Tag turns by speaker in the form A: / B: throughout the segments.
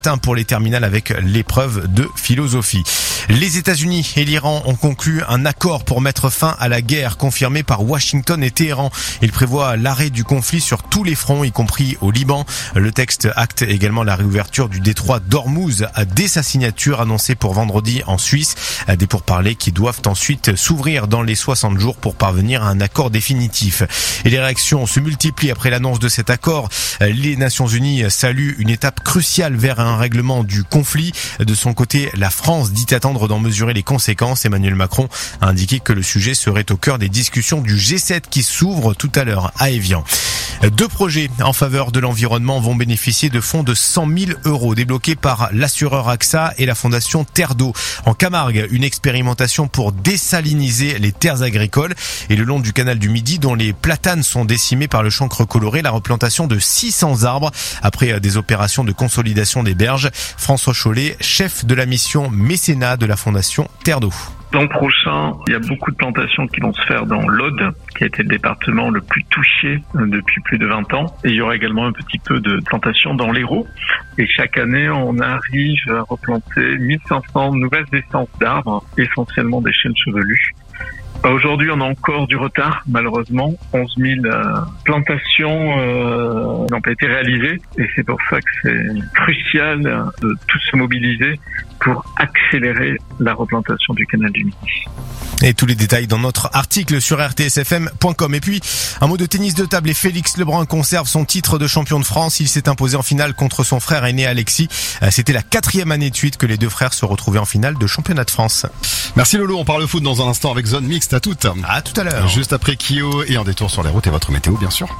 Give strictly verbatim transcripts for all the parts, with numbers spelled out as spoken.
A: pour les terminales avec l'épreuve de philosophie. Les États-Unis et l'Iran ont conclu un accord pour mettre fin à la guerre confirmé par Washington et Téhéran. Il prévoit l'arrêt du conflit sur tous les fronts, y compris au Liban. Le texte acte également la réouverture du détroit d'Ormuz dès sa signature annoncée pour vendredi en Suisse. Des pourparlers qui doivent ensuite s'ouvrir dans les soixante jours pour parvenir à un accord définitif. Et les réactions se multiplient après l'annonce de cet accord. Les Nations Unies saluent une étape cruciale vers un règlement du conflit. De son côté, la France dit attendre d'en mesurer les conséquences. Emmanuel Macron a indiqué que le sujet serait au cœur des discussions du G sept qui s'ouvrent tout à l'heure à Évian. Deux projets en faveur de l'environnement vont bénéficier de fonds de cent mille euros débloqués par l'assureur A X A et la fondation Terre d'eau. En Camargue, une expérimentation pour désaliniser les terres agricoles et le long du canal du Midi dont les platanes sont décimés par le chancre coloré, la replantation de six cents arbres après des opérations de consolidation des berges. François Chollet, chef de la mission mécénat de la fondation Terre d'eau.
B: L'an prochain, il y a beaucoup de plantations qui vont se faire dans l'Aude, qui a été le département le plus touché depuis plus de vingt ans. Et il y aura également un petit peu de plantations dans l'Hérault. Et chaque année, on arrive à replanter mille cinq cents nouvelles essences d'arbres, essentiellement des chênes chevelus. Aujourd'hui, on a encore du retard, malheureusement. onze mille euh, plantations euh, n'ont pas été réalisées. Et c'est pour ça que c'est crucial de tous se mobiliser pour accélérer la replantation du canal du Midi.
A: Et tous les détails dans notre article sur r t s f m point com. Et puis, un mot de tennis de table et Félix Lebrun conserve son titre de champion de France. Il s'est imposé en finale contre son frère aîné Alexis. C'était la quatrième année de suite que les deux frères se retrouvaient en finale de championnat de France.
C: Merci Lolo, on parle foot dans un instant avec Zone Mixte. À toutes.
A: À tout à l'heure.
C: Juste après Kyo et un détour sur les routes et votre météo bien sûr.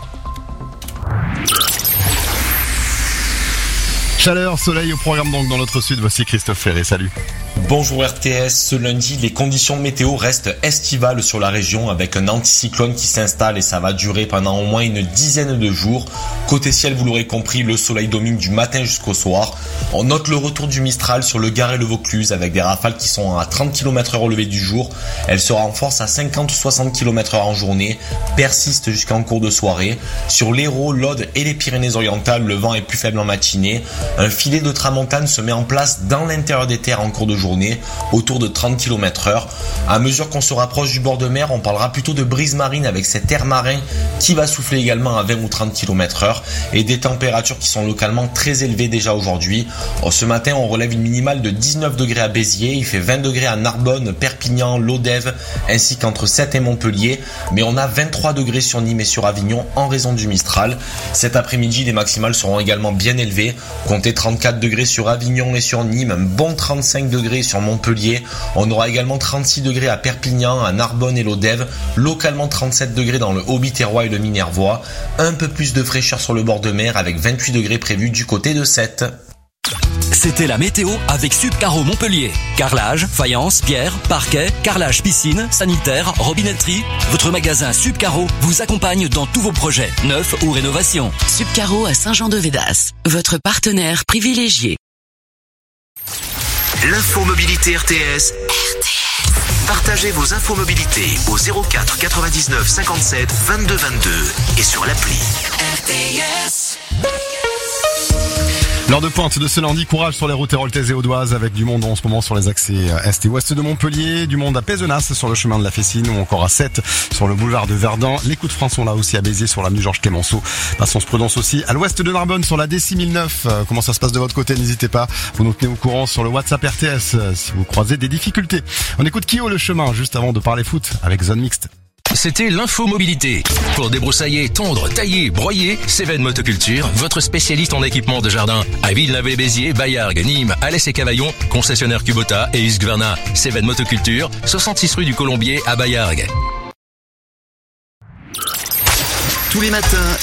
C: Chaleur, soleil au programme donc dans notre sud. Voici Christophe Ferré, salut.
D: Bonjour R T S, ce lundi, les conditions météo restent estivales sur la région avec un anticyclone qui s'installe et ça va durer pendant au moins une dizaine de jours. Côté ciel, vous l'aurez compris, le soleil domine du matin jusqu'au soir. On note le retour du Mistral sur le Gard et le Vaucluse avec des rafales qui sont à trente kilomètres heure au lever du jour. Elle se renforce à cinquante à soixante kilomètres heure en journée, persiste jusqu'en cours de soirée. Sur l'Hérault, l'Aude et les Pyrénées-Orientales, le vent est plus faible en matinée. Un filet de tramontane se met en place dans l'intérieur des terres en cours de journée, autour de trente kilomètres heure. À mesure qu'on se rapproche du bord de mer, on parlera plutôt de brise marine avec cet air marin qui va souffler également à vingt ou trente kilomètres heure et des températures qui sont localement très élevées déjà aujourd'hui. Ce matin, on relève une minimale de dix-neuf degrés à Béziers, il fait vingt degrés à Narbonne, Perpignan, Lodève, ainsi qu'entre Sète et Montpellier, mais on a vingt-trois degrés sur Nîmes et sur Avignon en raison du Mistral. Cet après-midi, les maximales seront également bien élevées, comptez trente-quatre degrés sur Avignon et sur Nîmes, un bon trente-cinq degrés sur Montpellier. On aura également trente-six degrés à Perpignan, à Narbonne et Lodève, localement trente-sept degrés dans le Haut-Biterrois et le Minervois, un peu plus de fraîcheur sur le bord de mer avec vingt-huit degrés prévus du côté de Sète.
E: C'était la météo avec Subcaro Montpellier. Carrelage, faïence, pierre, parquet, carrelage piscine, sanitaire, robinetterie. Votre magasin Subcaro vous accompagne dans tous vos projets, neufs ou rénovations.
F: Subcaro à Saint-Jean-de-Védas, votre partenaire privilégié.
G: L'infomobilité R T S. R T S. Partagez vos infomobilités au zéro quatre quatre-vingt-dix-neuf cinquante-sept vingt-deux vingt-deux et sur l'appli.
F: R T S.
C: L'heure de pointe de ce lundi, courage sur les routes héroltaises et audoises avec du monde en ce moment sur les accès est et ouest de Montpellier, du monde à Pézenas sur le chemin de la Fessine ou encore à Sète sur le boulevard de Verdun. Les coups de frein sont là aussi à Béziers sur l'avenue Georges Clémenceau. Patience prudence aussi à l'ouest de Narbonne sur la D six mille neuf. Comment ça se passe de votre côté? N'hésitez pas, vous nous tenez au courant sur le WhatsApp R T S si vous croisez des difficultés. On écoute Kyo le chemin juste avant de parler foot avec Zone Mixte.
E: C'était l'infomobilité. Pour débroussailler, tondre, tailler, broyer, Cévennes Motoculture, votre spécialiste en équipement de jardin. À Villeneuve-les-Béziers, Baillargues, Nîmes, Alès et Cavaillon, concessionnaire Kubota et Husqvarna. Cévennes Motoculture, soixante-six rue du Colombier à Baillargues.
G: Tous les matins,